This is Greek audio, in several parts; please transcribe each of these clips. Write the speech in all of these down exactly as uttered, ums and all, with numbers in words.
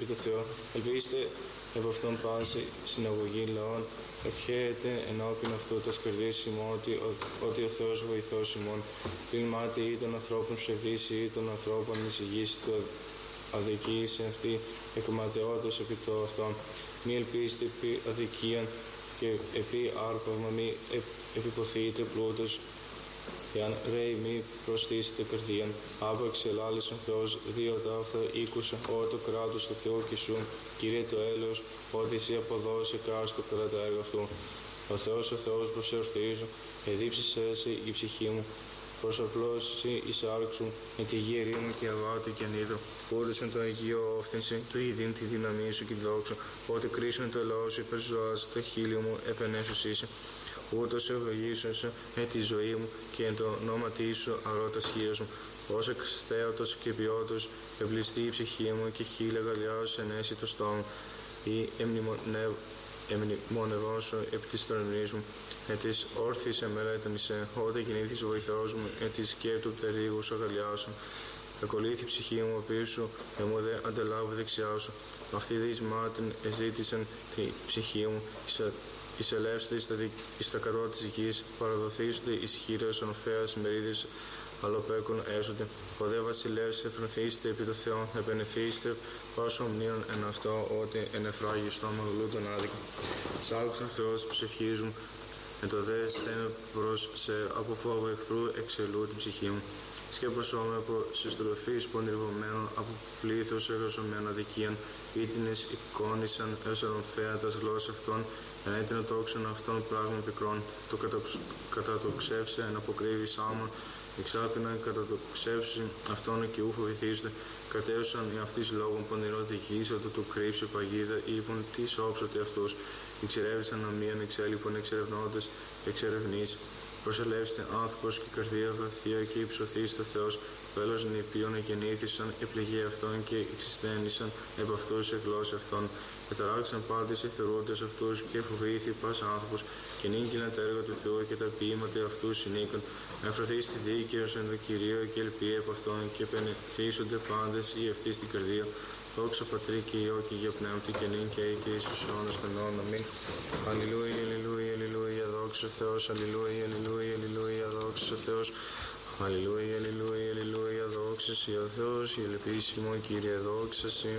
το Θεό. Ελπίστε από αυτόν πάση συναγωγή λαών. Ευχαίρετε ενώπιν αυτού τα σκαρδίες ημών ότι, ότι ο Θεός βοηθός ημών. Πλην μάτι ή των ανθρώπων ψευδής ή των ανθρώπων εισηγήσει του αδικείς εν αυτή εκματαιότητας επί το αυτόν. Μη ελπίστε επί αδικίαν και επί άρπαγμα, μη επιποθείτε πλούτος. Εάν ρέει μη προσθήσετε καρδίαν, άπαξ ελάλησον Θεός, δύο ταύτα ήκουσα, ό το κράτος του Θεού και σου, Κύριε το έλεος, ότι εσύ αποδώσει κάστο κατά τα έργα αυτού. Ο Θεός, ο Θεός προσεορθίζω, εδίψησε εσύ η ψυχή μου, προσαπλώσει η σάρξου, με τη γη ερήμου και αγάτου και ανίδω, ούτως εν το Αγίο όφθενση, του ειδήν τη δύναμή σου και δόξου, ότι κρίσουν το λαό σου υπέρ ζωάς, το χείλιο μου επενέσους είσαι. Ούτως ευλογήσωσε με τη ζωή μου και εν το ονόματί σου αγρότας χείρος μου. Ως εξθέωτος και ποιότος ευλιστεί η ψυχή μου και χείλια γαλιάς ενέσει το στόμα ή εμνημονευώσω επί της τρονής μου. Με της όρθης εμελέτανησε, όταν γεννήθης βοηθός μου, με της σκέπτου πτερίγους αγαλιάσουν. Ακολούθη η ψυχή μου πίσω, εμού δε αντελάβω δεξιά σου. Αυτή δις μάτιν εζήτησαν τη ψυχή μου, εισελεύσετε εις τα κατώ της γης, παραδοθήσετε ισχύρες ονοφέας μερίδες αλλοπέκων έσονται. Ο δε βασιλεύς εφρονθήσετε επί το Θεό, επενεθήσετε πάσο μνήων εν αυτό, ότι εν εφράγει στόμα γλού τον άδικα. Σ' άκουσαν Θεός προσευχίζουν, εν το δε στέμε προς σε από φόβο εχθρού εξελού την ψυχή μου. Σκέπασόμαι από συστροφής πονηρευωμένων, από πλήθος εργαζομένων αδικίαν, ήτινες εικόνισαν εσωρομφαία τας γλώσσας αυτών, εν έτεινο τόξον αυτών πράγμα πικρών, το κατατοξεύσε εν αποκρύβης άμμων, εξάπιναν κατατοξεύσει αυτόν και ούφο βυθίζονται, κατέωσαν οι αυτής λόγων πονηρό δικήσατο του κρύψε παγίδα, είπουν τι όψοτε αυτούς, εξερεύνησαν αμίαν εξέλιπων εξερευνώντες εξερευνείς. Προσελεύστε άνθρωπος και καρδία βαθία και υψωθείς το Θεός, βέλος νηπίων εγεννήθησαν, επληγεί αυτόν και εξισθένησαν επ' αυτούς σε γλώσσα αυτών. Εταράξαν πάντες οι θερούντες αυτούς και φοβήθη πας άνθρωπος και νίκηλαν τα έργα του Θεού και τα ποίηματα αυτού συνήκαν. Εφρωθείς τη δίκαιος εν το Κυρίο και ελπίε από αυτόν και πενεθήσονται πάντες οι ευθύς στην καρδία. Δόξα Πατρί και Υιό και Αγίο Πνεύματι και νυν και αεί και εις τους αιώνας των αιώνων. Αμήν. Αλληλούια, αλληλούια, αλληλούια, δόξα ο Θεός, αλληλούια, αλληλούια, αλληλούια, δόξα ο Θεός. Αλληλούια, αλληλούια, αλληλούια, δόξα σοι ο Θεός, η ελπίσιμο Κύριε, δόξα σοι.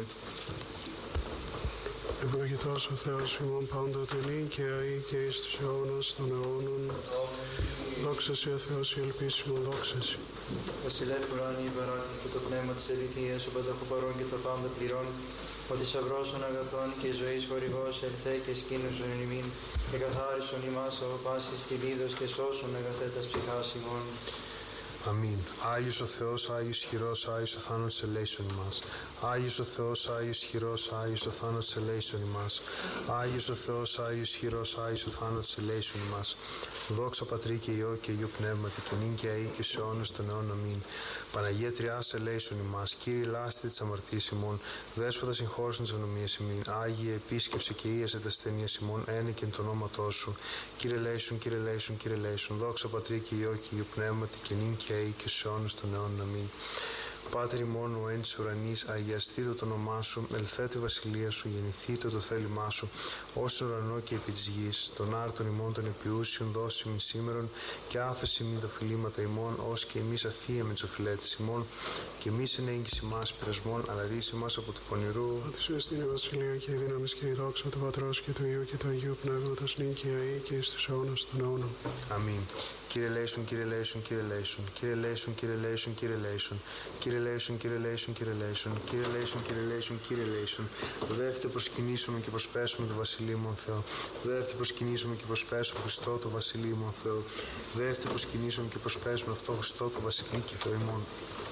Ευλογητός ο Θεός ημών πάντοτε νυν και αεί και εις τους αιώνας των αιώνων. Δόξα σοι ο Θεός, η ελπίσιμο, δόξα σοι. Βασιλεύ ουράνιοι υπεράκητο το πνεύμα της αληθείας, ο πανταχοπαρών και τα πάντα πληρών, ο θησαυρός των αγαθών και η ζωής χορηγός, ελθέ και σκήνωσον εν ημίν, και καθάρισον ημάς από πάσης κυλίδος και σώσον αγαθέ τας ψυχάς ημών. Αμήν. Άγιος ο Θεός, Άγιος ισχυρός, Άγιος ο θάνατος ελέησον ημάς. Άγιος ο Θεός, Άγιος ισχυρός, Άγιος ο θάνατος ελέησον ημάς. Άγιος ο Θεός, Άγιος ισχυρός, Άγιος ο θάνατος ελέησον ημάς. Δόξα Πατρί και Υιό και Αγίου Πνεύματι και νυν και αεί και σε αιώνας των αιώνων. Αμήν. Παναγία Τριάς ελέησον ημάς. Κύριε λάστε της αμαρτίας ημών, Δέσποτα συγχώρησον τις ανομίες ημών. Άγιε επίσκεψε και ίασε τα ασθενείας ημών, ένε και εν το ονόματό σου. Κύριε λέησον, Κύριε λέησον, Κύριε λέησον. Δόξα Πατρί και Υιό και Αγίου Πνεύματι και νυν και αεί και σε αιώνας των αιώνων. Αμήν. Πάτερ ημών ο εν της ουρανής, αγιαστήτω το όνομά σου, ελθέτω η βασιλεία σου, γεννηθήτω το θέλημά σου, ως στον ουρανό και επί της γης. Τον άρτον ημών των επιούσιων δώσει ημίν σήμερον, και άφεση ημίν τα οφειλήματα ημών, ως και εμείς αφίεμεν τους οφειλέτες ημών, και εμείς εν έγκυση μας πειρασμών, αλλά ρίσε μας από του πονηρού. Ότι σου εστίν η βασιλεία και η δύναμη και η δόξα του Πατρός και του Υιού και του Αγίου Πνεύματος νυν και αεί και εις τους αιώνας των αιώνων. Αμήν. Κύριε λέησον, Κύριε λέησον, Κύριε λέησον, Κύριε λέησον, Κύριε λέησον, Κύριε λέησον, Κύριε λέησον, Κύριε λέησον, Κύριε λέησον, Κύριε λέησον, Κύριε λέησον, Κύριε λέησον. Δεύτε προσκυνήσουμε και προσπέσουμε το βασιλείμον Θεό. Δεύτε προσκυνήσουμε και προσπέσουμε Χριστό το βασιλείμον Θεό. Δεύτε προσκυνήσουμε και προσπέσουμε αυτό Χριστό το βασιλεί και Θεό ημών.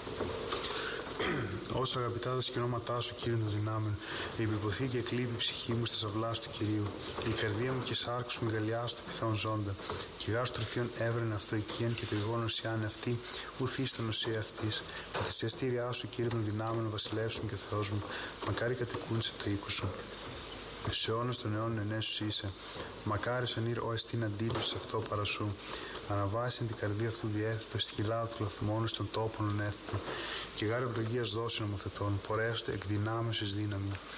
Όσα αγαπητά τα σκηνώματά σου, Κύριε των δυνάμεων, η επιποθεί και εκλείπει η ψυχή μου στα αυλάς του Κυρίου. Η καρδία μου και σάρξ μου γαλιά στο πυθόν ζώντα. Και γάρ τροφιών έβρενε αυτό οικίαν και το ηγόν οσιάνε αυτή, ουθή στα νοσία αυτή. Τα θυσιαστήριά σου, Κύριε των δυνάμεων, βασιλεύσουν και Θεός μου. Μακάρι κατοικούν σε το οίκο σου. Στους αιώνας των αιώνων ενέσους είσαι. Μακάρις ονείρ ο εστίν αντίληψη αυτό παρά σου. Αναβάσιν την καρδία αυτού διέθετο, στη χιλάδα του λαθμόνου των τόπων ονέθετο. Και γάρ ευλογίας δώσει νομοθετών, πορεύστε εκ δυνάμεως εις δύναμη.